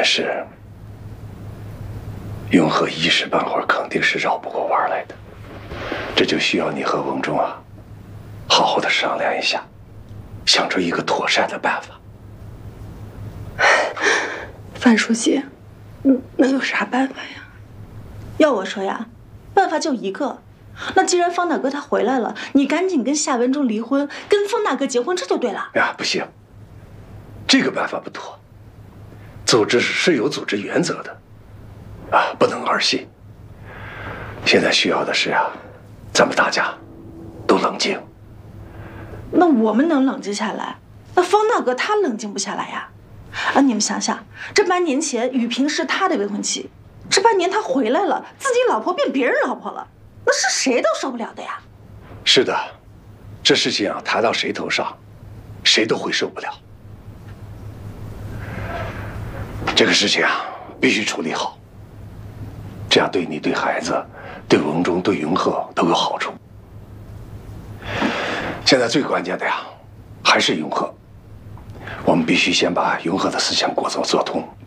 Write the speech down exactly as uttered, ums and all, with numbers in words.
是，永和一时半会儿肯定是绕不过弯来的，这就需要你和翁仲啊，好好的商量一下，想出一个妥善的办法。 范书记，嗯，能有啥办法呀？ 要我说呀，办法就一个。那既然方大哥他回来了，你赶紧跟夏文忠离婚，跟方大哥结婚，这就对了。 呀，不行，这个办法不妥。组织是有组织原则的，啊，不能儿戏。现在需要的是啊，咱们大家都冷静。 那我们能冷静下来，那方大哥他冷静不下来呀。啊，你们想想，这半年前雨萍是他的未婚妻，这半年他回来了，自己老婆变别人老婆了，那是谁都受不了的呀。 是的，这事情啊谈到谁头上，谁都会受不了。这个事情啊必须处理好，这样对你、对孩子、对文忠、对云鹤都有好处。现在最关键的呀，还是云鹤。我们必须先把云鹤的思想过早做通，